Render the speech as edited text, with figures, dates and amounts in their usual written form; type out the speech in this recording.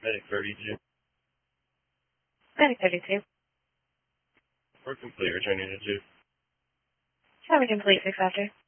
Medic 32. Medic 32. We're complete, returning to 2. Cover complete, 6 after.